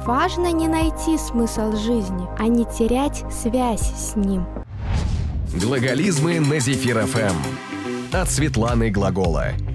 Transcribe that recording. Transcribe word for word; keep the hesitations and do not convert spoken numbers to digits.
Важно не найти смысл жизни, а не терять связь с ним. Глаголизмы на Зефир эф эм от Светланы Глагола.